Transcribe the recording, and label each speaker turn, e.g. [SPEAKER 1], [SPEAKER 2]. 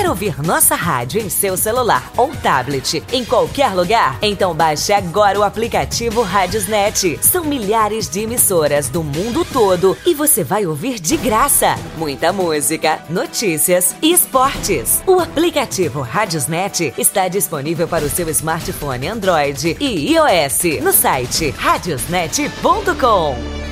[SPEAKER 1] Quer ouvir nossa rádio em seu celular ou tablet, em qualquer lugar? Então baixe agora o aplicativo Radiosnet. São milhares de emissoras do mundo todo e você vai ouvir de graça muita música, notícias e esportes. O aplicativo Radiosnet está disponível para o seu smartphone Android e iOS no site radiosnet.com.